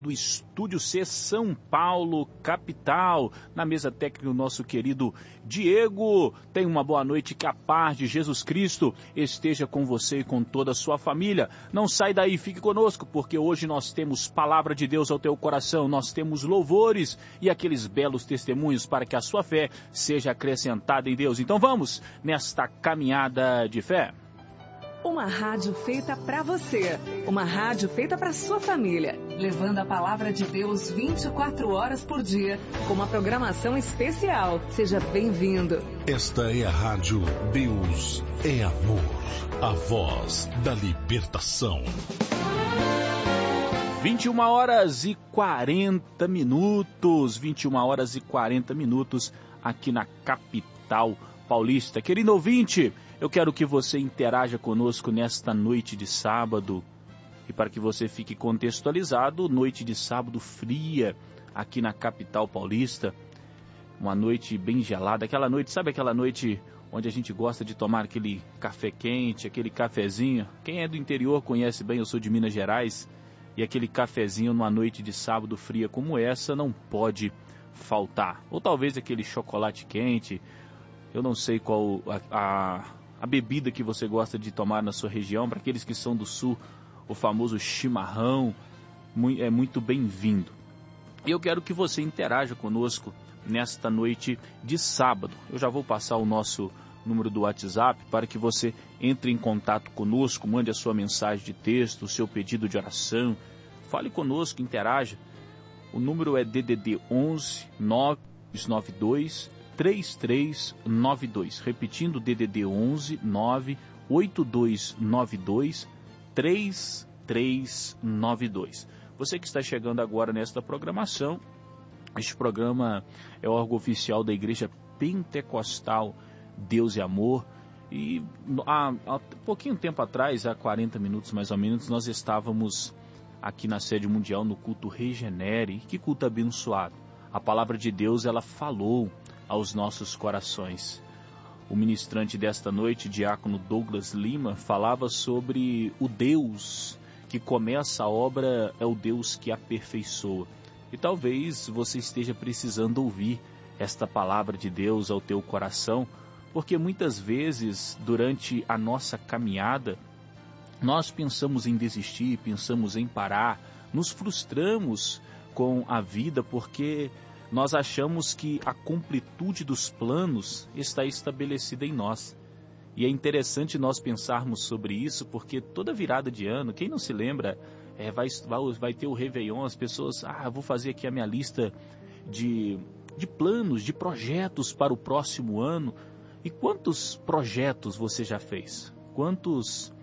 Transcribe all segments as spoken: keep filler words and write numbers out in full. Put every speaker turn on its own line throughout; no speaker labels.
do Estúdio C, São Paulo, capital. Na mesa técnica, o nosso querido Diego. Tenha uma boa noite, que a paz de Jesus Cristo esteja com você e com toda a sua família. Não sai daí, fique conosco, porque hoje nós temos palavra de Deus ao teu coração, nós temos louvores e aqueles belos testemunhos para que a sua fé seja acrescentada em Deus. Então vamos nesta caminhada de fé.
Uma rádio feita para você, uma rádio feita para sua família, levando a palavra de Deus vinte e quatro horas por dia, com uma programação especial. Seja bem-vindo.
Esta é a rádio Deus é Amor, a voz da libertação.
vinte e uma horas e quarenta minutos, vinte e uma horas e quarenta minutos aqui na capital paulista. Querido ouvinte, eu quero que você interaja conosco nesta noite de sábado. E para que você fique contextualizado, noite de sábado fria aqui na capital paulista. Uma noite bem gelada, aquela noite, sabe aquela noite onde a gente gosta de tomar aquele café quente, aquele cafezinho? Quem é do interior conhece bem, eu sou de Minas Gerais. E aquele cafezinho numa noite de sábado fria como essa não pode faltar. Ou talvez aquele chocolate quente, eu não sei qual a... a A bebida que você gosta de tomar na sua região. Para aqueles que são do sul, o famoso chimarrão é muito bem-vindo. E eu quero que você interaja conosco nesta noite de sábado. Eu já vou passar o nosso número do WhatsApp para que você entre em contato conosco, mande a sua mensagem de texto, o seu pedido de oração. Fale conosco, interaja. O número é D D D onze nove nove dois três três nove dois, repetindo, D D D onze nove oito dois nove dois três três nove dois. Você que está chegando agora nesta programação, este programa é o órgão oficial da Igreja Pentecostal Deus e Amor. E há, há pouquinho tempo atrás, há quarenta minutos mais ou menos, nós estávamos aqui na sede mundial no culto Regenere. Que culto abençoado! A palavra de Deus, ela falou aos nossos corações. O ministrante desta noite, diácono Douglas Lima, falava sobre o Deus que começa a obra, é o Deus que aperfeiçoa. E talvez você esteja precisando ouvir esta palavra de Deus ao teu coração, porque muitas vezes, durante a nossa caminhada, nós pensamos em desistir, pensamos em parar, nos frustramos com a vida, porque nós achamos que a completude dos planos está estabelecida em nós. E é interessante nós pensarmos sobre isso, porque toda virada de ano, quem não se lembra, é, vai, vai, vai ter o Réveillon, as pessoas, ah, vou fazer aqui a minha lista de, de planos, de projetos para o próximo ano. E quantos projetos você já fez? Quantos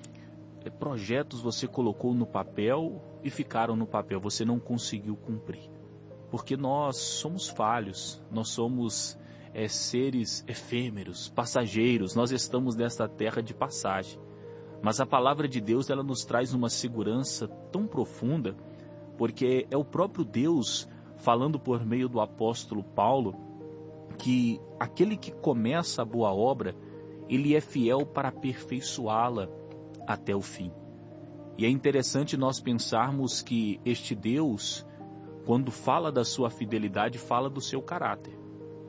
é, projetos você colocou no papel e ficaram no papel, você não conseguiu cumprir? Porque nós somos falhos, nós somos é, seres efêmeros, passageiros, nós estamos nesta terra de passagem. Mas a palavra de Deus, ela nos traz uma segurança tão profunda, porque é o próprio Deus falando por meio do apóstolo Paulo, que aquele que começa a boa obra, ele é fiel para aperfeiçoá-la até o fim. E é interessante nós pensarmos que este Deus, quando fala da sua fidelidade, fala do seu caráter.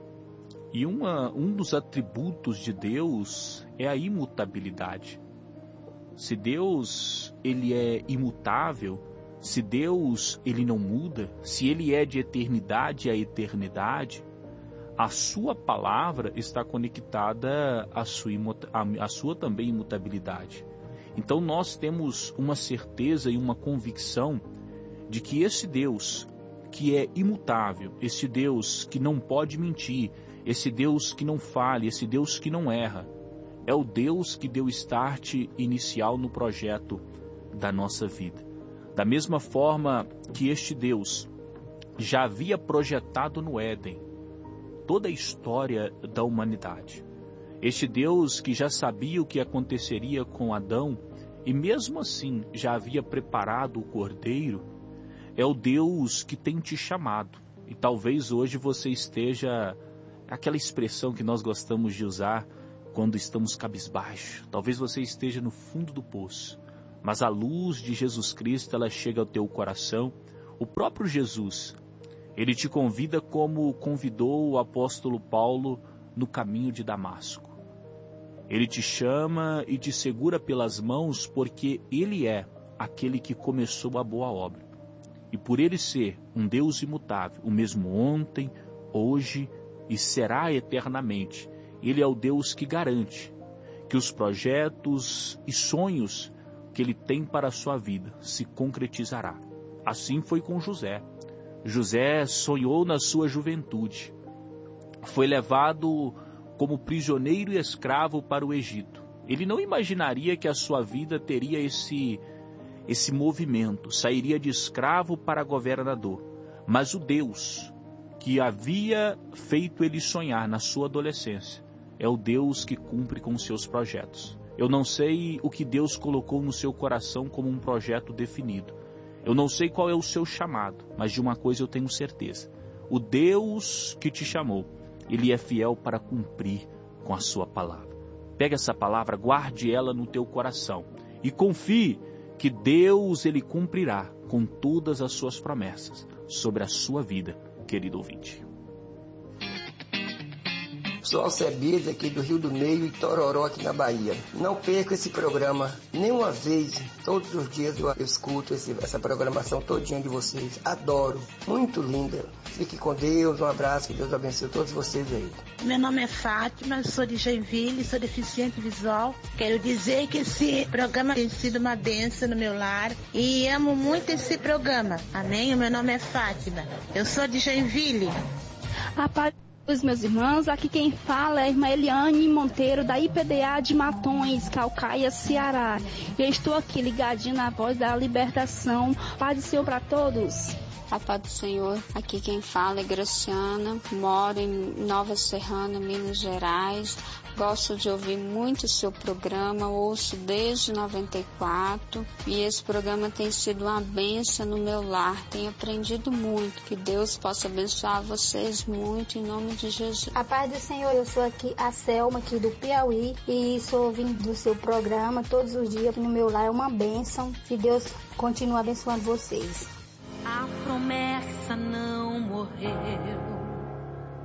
E uma, um dos atributos de Deus é a imutabilidade. Se Deus ele é imutável, se Deus ele não muda, se Ele é de eternidade a eternidade, a sua palavra está conectada à sua, à sua também imutabilidade. Então nós temos uma certeza e uma convicção de que esse Deus que é imutável, esse Deus que não pode mentir, esse Deus que não falha, esse Deus que não erra, é o Deus que deu start inicial no projeto da nossa vida. Da mesma forma que este Deus já havia projetado no Éden toda a história da humanidade. Este Deus que já sabia o que aconteceria com Adão e mesmo assim já havia preparado o Cordeiro, é o Deus que tem te chamado. E talvez hoje você esteja, aquela expressão que nós gostamos de usar quando estamos cabisbaixo. Talvez você esteja no fundo do poço, mas a luz de Jesus Cristo, ela chega ao teu coração, O próprio Jesus, ele te convida como convidou o apóstolo Paulo no caminho de Damasco. Ele te chama e te segura pelas mãos porque ele é aquele que começou a boa obra. E por ele ser um Deus imutável, o mesmo ontem, hoje e será eternamente, ele é o Deus que garante que os projetos e sonhos que ele tem para a sua vida se concretizará. Assim foi com José. José sonhou na sua juventude. Foi levado como prisioneiro e escravo para o Egito. Ele não imaginaria que a sua vida teria esse, esse movimento, sairia de escravo para governador. Mas o Deus que havia feito ele sonhar na sua adolescência é o Deus que cumpre com seus projetos. Eu não sei o que Deus colocou no seu coração como um projeto definido. Eu não sei qual é o seu chamado, mas de uma coisa eu tenho certeza. O Deus que te chamou, ele é fiel para cumprir com a sua palavra. Pega essa palavra, guarde ela no teu coração e confie que Deus ele cumprirá com todas as suas promessas sobre a sua vida, querido ouvinte.
Sou Alcebiades aqui do Rio do Meio e Tororó aqui na Bahia. Não perca esse programa nenhuma vez, todos os dias eu escuto esse, essa programação todinha de vocês. Adoro, muito linda. Fique com Deus, um abraço, que Deus abençoe todos vocês aí.
Meu nome é Fátima, sou de Joinville, sou deficiente visual. Quero dizer que esse programa tem sido uma bênção no meu lar e amo muito esse programa. Amém? O meu nome é Fátima, eu sou de Joinville.
A paz dos meus irmãos, aqui quem fala é a irmã Eliane Monteiro, da I P D A de Matões, Calcaia, Ceará. Eu estou aqui ligadinho na voz da libertação. Paz do Senhor para todos.
A paz do Senhor, aqui quem fala é Graciana, moro em Nova Serrana, Minas Gerais. Gosto de ouvir muito o seu programa, ouço desde noventa e quatro e esse programa tem sido uma bênção no meu lar, tenho aprendido muito. Que Deus possa abençoar vocês muito em nome de Jesus.
A paz do Senhor, eu sou aqui a Selma, aqui do Piauí, e sou ouvindo do seu programa todos os dias no meu lar, é uma bênção. Que Deus continue abençoando vocês.
A promessa não morreu,